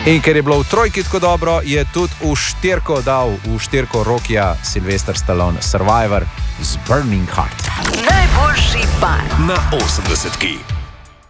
In ker je bilo v trojki tako dobro, je tudi v štirko dal, v štirko Rockija Sylvester Stallone Survivor z Burning Heart. Najboljši par na 80.